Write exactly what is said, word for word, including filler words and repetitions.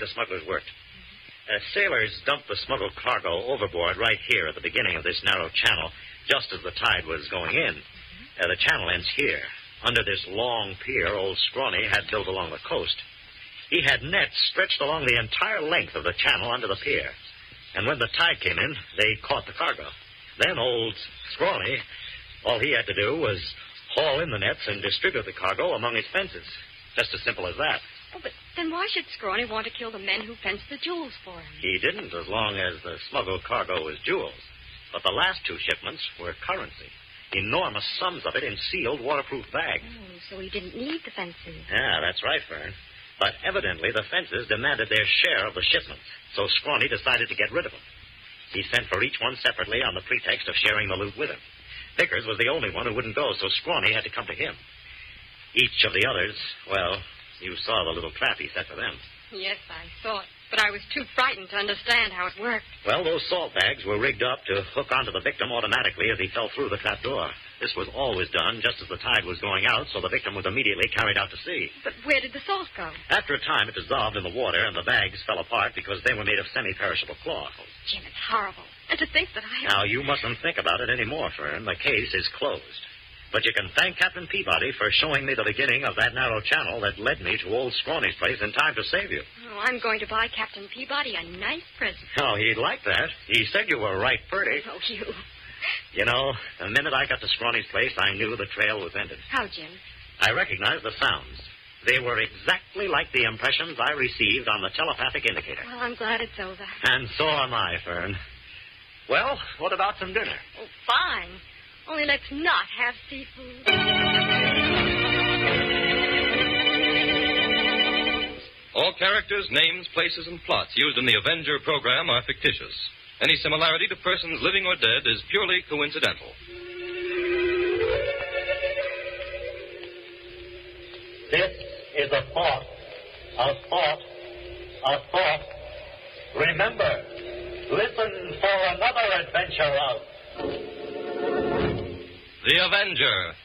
the smugglers worked. Uh, sailors dumped the smuggled cargo overboard right here at the beginning of this narrow channel, just as the tide was going in. Uh, the channel ends here. Under this long pier, old Scrawny had built along the coast. He had nets stretched along the entire length of the channel under the pier. And when the tide came in, they caught the cargo. Then old Scrawny, all he had to do was haul in the nets and distribute the cargo among his fences. Just as simple as that. Oh, but then why should Scrawny want to kill the men who fenced the jewels for him? He didn't, as long as the smuggled cargo was jewels. But the last two shipments were currency. Enormous sums of it in sealed, waterproof bags. Oh, so he didn't need the fences. Yeah, that's right, Fern. But evidently the fences demanded their share of the shipments, so Scrawny decided to get rid of them. He sent for each one separately on the pretext of sharing the loot with him. Vickers was the only one who wouldn't go, so Scrawny had to come to him. Each of the others, well, you saw the little trap he set for them. Yes, I saw it, but I was too frightened to understand how it worked. Well, those salt bags were rigged up to hook onto the victim automatically as he fell through the trap door. This was always done just as the tide was going out, so the victim was immediately carried out to sea. But where did the salt go? After a time, it dissolved in the water, and the bags fell apart because they were made of semi-perishable cloth. Oh, Jim, it's horrible. And to think that I... Now, you mustn't think about it anymore, Fern. The case is closed. But you can thank Captain Peabody for showing me the beginning of that narrow channel that led me to old Scrawny's place in time to save you. Oh, I'm going to buy Captain Peabody a nice present. Oh, he'd like that. He said you were right pretty. Oh, you. You know, the minute I got to Scrawny's place, I knew the trail was ended. How, Jim? I recognized the sounds. They were exactly like the impressions I received on the telepathic indicator. Well, I'm glad it's over. And so am I, Fern. Well, what about some dinner? Oh, fine. Only let's not have seafood. All characters, names, places, and plots used in the Avenger program are fictitious. Any similarity to persons living or dead is purely coincidental. This is a thought, a thought, a thought. Remember, listen for another adventure of... The Avenger.